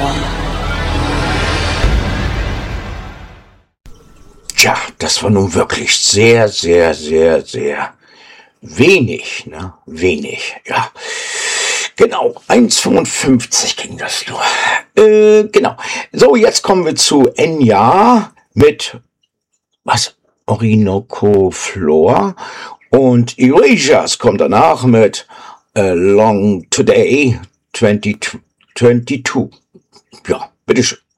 Tja, das war nun wirklich sehr, sehr, sehr, sehr wenig, ne? Wenig, ja. Genau, 1,55 ging das nur. Genau. So, jetzt kommen wir zu Enya mit, was? Orinoco Floor. Und Erasures kommt danach mit Long Today 2022. Ja, bitteschön.